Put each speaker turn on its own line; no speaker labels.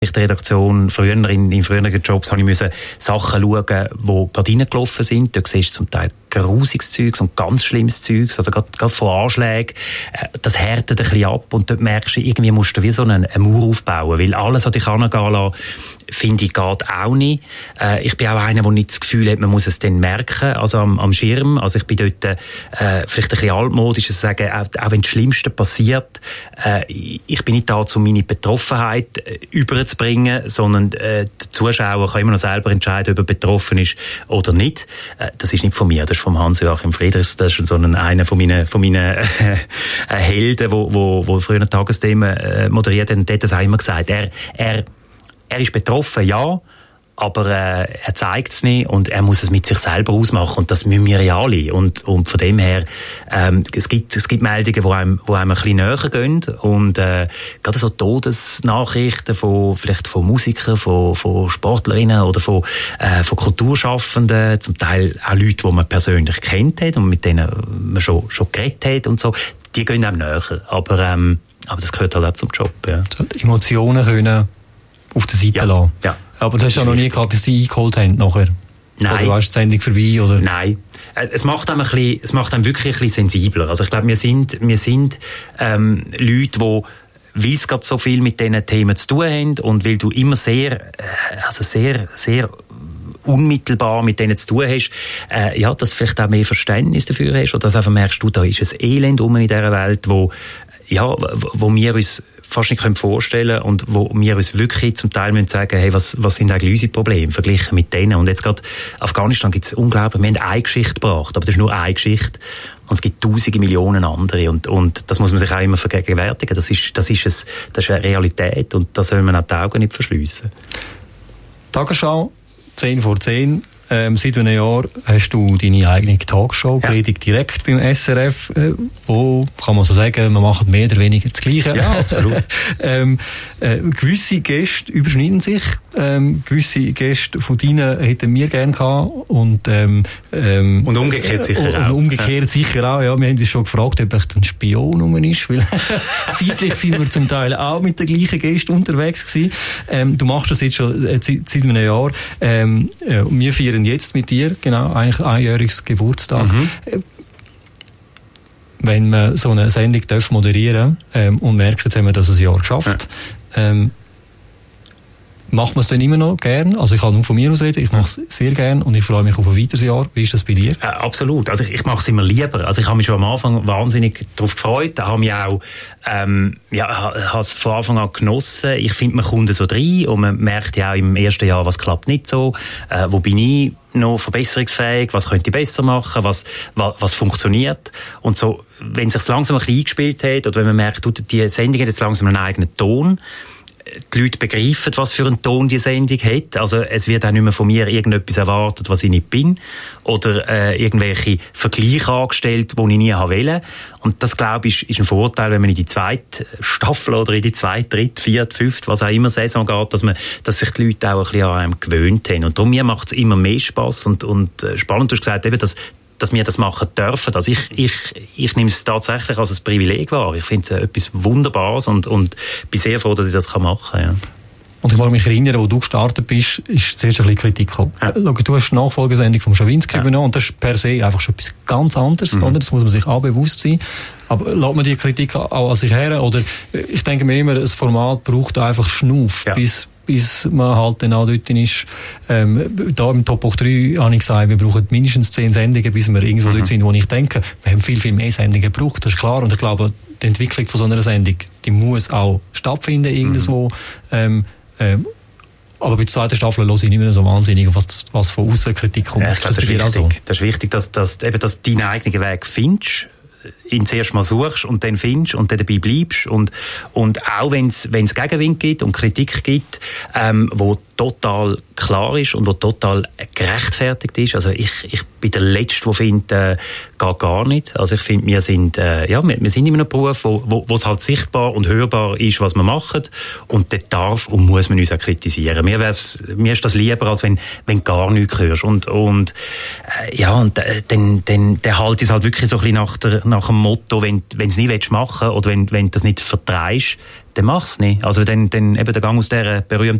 In der Redaktion, früher in früheren Jobs, habe ich Sachen schauen, die gerade reingelaufen sind. Da siehst du zum Teil grusiges Zeugs und ganz schlimmes Zeugs, also gerade von Anschlägen. Das härtet ein bisschen ab und dort merkst du, irgendwie musst du wie so eine Mauer aufbauen, weil alles an dich herangehen lassen, finde ich, geht auch nicht. Ich bin auch einer, der nicht das Gefühl hat, man muss es dann merken, also am Schirm. Also ich bin dort vielleicht ein bisschen altmodisch, zu sagen, auch wenn das Schlimmste passiert, ich bin nicht da, um meine Betroffenheit überzubringen, sondern der Zuschauer kann immer noch selber entscheiden, ob er betroffen ist oder nicht. Das ist nicht von mir, das ist von Hans-Joachim Friedrichs, das ist so einer von meinen Helden, wo früher Tagesthemen moderiert hat, und der hat das auch immer gesagt. Er ist betroffen, ja, aber er zeigt es nicht und er muss es mit sich selber ausmachen und das müssen wir ja alle. Und von dem her, es gibt Meldungen, die einem ein bisschen näher gehen und gerade so Todesnachrichten vielleicht von Musikern, von Sportlerinnen oder von Kulturschaffenden, zum Teil auch Leute, die man persönlich kennt hat und mit denen man schon geredet hat und so, die gehen einem näher. Aber das gehört halt auch zum Job. Ja.
Die Emotionen können auf der Seite lassen. Ja. Aber du hast ja noch nie gehabt, dass die eingeholt haben nachher?
Nein.
Oder war die Sendung vorbei? Oder?
Nein. Es macht einem wirklich ein bisschen sensibler. Also ich glaube, wir sind Leute, die, weil es gerade so viel mit diesen Themen zu tun haben und weil du immer sehr unmittelbar mit denen zu tun hast, dass du vielleicht auch mehr Verständnis dafür hast oder dass einfach merkst, da ist ein Elend in dieser Welt, wo wir uns fast nicht vorstellen können und wo wir uns wirklich zum Teil müssen sagen, hey, was sind eigentlich unsere Probleme verglichen mit denen. Und jetzt gerade Afghanistan gibt es unglaublich, wir haben eine Geschichte gebracht, aber das ist nur eine Geschichte und es gibt tausende Millionen andere und das muss man sich auch immer vergegenwärtigen. Das ist eine Realität und da soll man auch die Augen nicht verschliessen.
Tagesschau, 10 vor 10. Seit einem Jahr hast du deine eigene Talkshow, Predigt direkt beim SRF, wo, kann man so sagen, man macht mehr oder weniger das Gleiche.
Ja, absolut.
Gewisse Gäste überschneiden sich, gewisse Gäste von deinen hätten wir gerne gehabt und
umgekehrt sicher auch. Und
umgekehrt sicher auch, ja. Wir haben uns schon gefragt, ob echt ein Spion rum ist, weil zeitlich sind wir zum Teil auch mit den gleichen Gästen unterwegs gewesen. Du machst das jetzt schon seit einem Jahr. Wir feiern jetzt mit dir, genau, eigentlich einjähriges Geburtstag. Wenn man so eine Sendung moderieren darf und merkt, jetzt haben wir das ein Jahr geschafft, macht man es dann immer noch gern? Also ich kann nur von mir aus reden, ich mache es sehr gern und ich freue mich auf ein weiteres Jahr. Wie ist das bei dir?
Absolut. Also ich mache es immer lieber. Also ich habe mich schon am Anfang wahnsinnig darauf gefreut. Da habe mich auch habe es von Anfang an genossen. Ich finde, man kommt so rein und man merkt ja auch im ersten Jahr, was klappt nicht so. Wo bin ich noch verbesserungsfähig? Was könnte ich besser machen? Was funktioniert? Und so, wenn es sich langsam ein bisschen eingespielt hat oder wenn man merkt, die Sendung hat jetzt langsam einen eigenen Ton, die Leute begreifen, was für einen Ton die Sendung hat. Also es wird auch nicht mehr von mir irgendetwas erwartet, was ich nicht bin. Oder irgendwelche Vergleiche angestellt, die ich nie wollte. Und das, glaube ich, ist ein Vorteil, wenn man in die zweite Staffel oder in die zweite, dritte, vierte, fünfte, was auch immer Saison geht, dass sich die Leute auch ein bisschen an einem gewöhnt haben. Und darum mir macht es immer mehr Spass und spannend, du hast gesagt, eben, dass wir das machen dürfen. Also ich nehme es tatsächlich als ein Privileg wahr. Ich finde es etwas Wunderbares und bin sehr froh, dass ich das machen kann. Ja.
Und ich mag mich erinnern, wo du gestartet bist, ist zuerst ein bisschen Kritik gekommen. Ja. Schau, du hast die Nachfolgesendung vom Schawinski übernommen und das ist per se einfach schon etwas ganz anderes. Oder? Das muss man sich auch bewusst sein. Aber lässt man die Kritik auch an sich her? Oder ich denke mir immer, das Format braucht einfach Schnuff, bis man halt dann auch dort ist. Da im Top 3 habe ich gesagt, wir brauchen mindestens 10 Sendungen, bis wir irgendwo dort sind, wo ich denke, wir haben viel, viel mehr Sendungen gebraucht, das ist klar. Und ich glaube, die Entwicklung von so einer Sendung, die muss auch stattfinden irgendwo. Aber bei der zweiten Staffel höre ich nicht mehr so wahnsinnig, was von außen Kritik kommt.
Ja, ich glaube, das ist wichtig, dass du deinen eigenen Weg findest, ihn zuerst mal suchst und dann findest und dann dabei bleibst und auch wenn es Gegenwind gibt und Kritik gibt, wo total klar ist und wo total gerechtfertigt ist. Also ich bin der Letzte, der findet, geht gar nicht. Also ich finde, wir sind in einem Beruf, wo es halt sichtbar und hörbar ist, was wir machen, und dort darf und muss man uns auch kritisieren. Mir ist das lieber, als wenn gar nichts hörst. Und dann halt ist halt wirklich so ein bisschen nach dem Motto, wenn du es nicht machen willst oder wenn du das nicht vertreibst, dann mach's nicht. Also dann eben der Gang aus dieser berühmten